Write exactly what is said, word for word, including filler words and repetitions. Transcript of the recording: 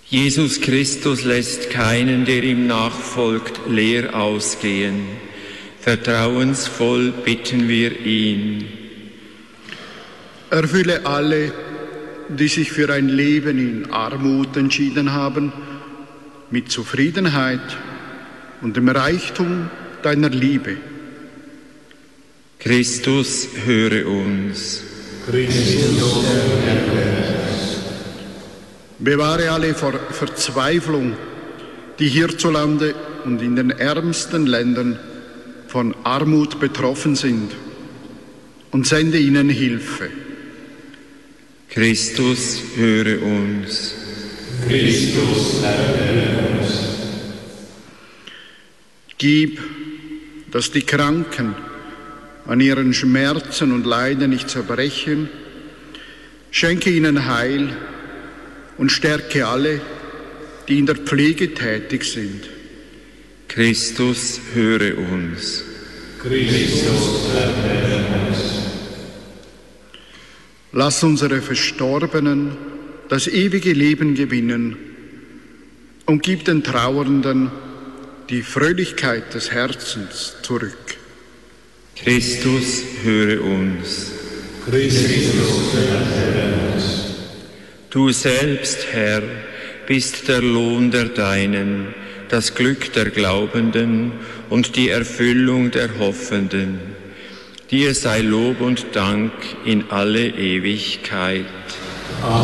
Jesus Christus lässt keinen, der ihm nachfolgt, leer ausgehen. Vertrauensvoll bitten wir ihn. Erfülle alle, die sich für ein Leben in Armut entschieden haben, mit Zufriedenheit und dem Reichtum deiner Liebe. Christus, höre uns. Christus, erhöre uns. Bewahre alle vor Verzweiflung, die hierzulande und in den ärmsten Ländern von Armut betroffen sind, und sende ihnen Hilfe. Christus, höre uns. Christus, erhöre uns. Gib, dass die Kranken an ihren Schmerzen und Leiden nicht zerbrechen. Schenke ihnen Heil und stärke alle, die in der Pflege tätig sind. Christus, höre uns. Christus, erhöre uns. Lass unsere Verstorbenen das ewige Leben gewinnen und gib den Trauernden die Fröhlichkeit des Herzens zurück. Christus, höre uns. Christus, erhöre uns. Du selbst, Herr, bist der Lohn der Deinen, das Glück der Glaubenden und die Erfüllung der Hoffenden. Dir sei Lob und Dank in alle Ewigkeit.